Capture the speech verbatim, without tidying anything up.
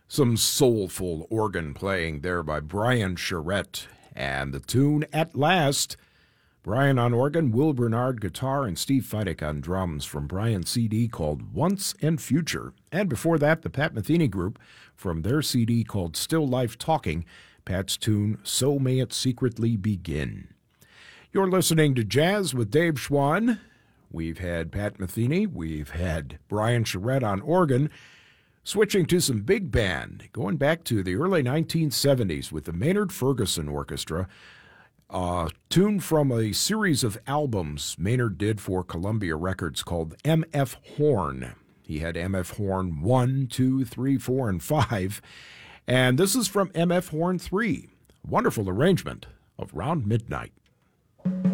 Some soulful organ playing there by Brian Charette, and the tune At Last. Brian on organ, Will Bernard guitar, and Steve Feidick on drums from Brian's C D called Once and Future. And before that, the Pat Metheny Group from their C D called Still Life Talking, Pat's tune So May It Secretly Begin. You're listening to Jazz with Dave Schwann. We've had Pat Metheny, we've had Brian Charette on organ. Switching to some big band, going back to the early nineteen seventies with the Maynard Ferguson Orchestra, a tune from a series of albums Maynard did for Columbia Records called M F Horn. He had M F Horn one, two, three, four, and five, and this is from M F Horn three. Wonderful arrangement of Round Midnight.